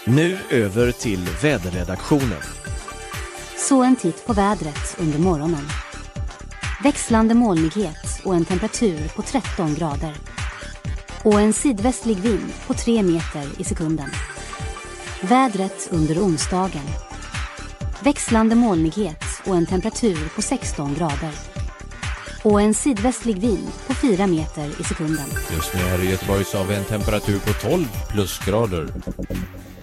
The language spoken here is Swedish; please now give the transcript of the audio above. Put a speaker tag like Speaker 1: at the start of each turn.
Speaker 1: Nu över till väderredaktionen.
Speaker 2: Så en titt på vädret under morgonen. Växlande molnighet och en temperatur på 13 grader. Och en sydvästlig vind på 3 meter i sekunden. Vädret under onsdagen. Växlande molnighet och en temperatur på 16 grader. Och en sydvästlig vind på 4 meter i sekunden.
Speaker 3: Just nu här i Göteborg så har vi en temperatur på 12 plusgrader.